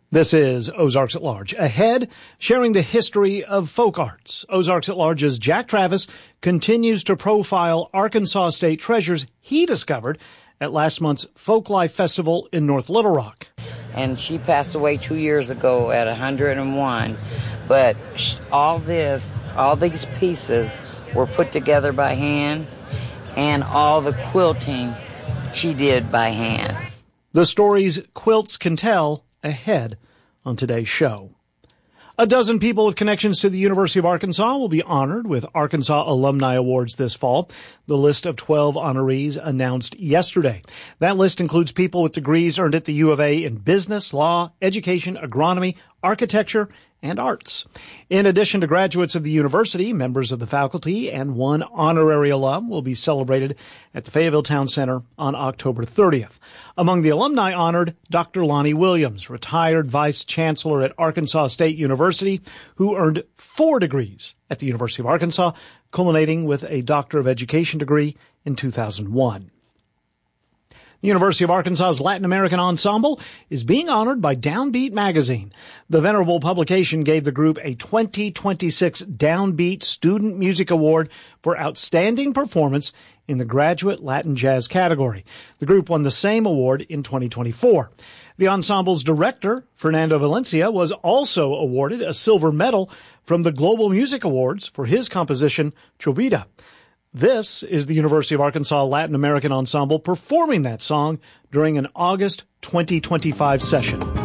This is Ozarks at Large. Ahead, sharing the history of folk arts. Ozarks at Large's Jack Travis continues to profile Arkansas state treasures he discovered at last month's Folklife Festival in North Little Rock. And she passed away 2 years ago at 101. But all these pieces were put together by hand, and all the quilting she did by hand. The stories quilts can tell ahead on today's show. A dozen people with connections to the University of Arkansas will be honored with Arkansas Alumni Awards this fall. The list of 12 honorees announced yesterday. That list includes people with degrees earned at the U of A in business, law, education, agronomy, architecture, and arts. In addition to graduates of the university, members of the faculty and one honorary alum will be celebrated at the Fayetteville Town Center on October 30th. Among the alumni honored, Dr. Lonnie Williams, retired vice chancellor at Arkansas State University, who earned 4 degrees at the University of Arkansas, culminating with a Doctor of Education degree in 2001. The University of Arkansas's Latin American Ensemble is being honored by Downbeat magazine. The venerable publication gave the group a 2026 Downbeat Student Music Award for outstanding performance in the graduate Latin jazz category. The group won the same award in 2024. The ensemble's director, Fernando Valencia, was also awarded a silver medal from the Global Music Awards for his composition, Chobita. This is the University of Arkansas Latin American Ensemble performing that song during an August 2025 session.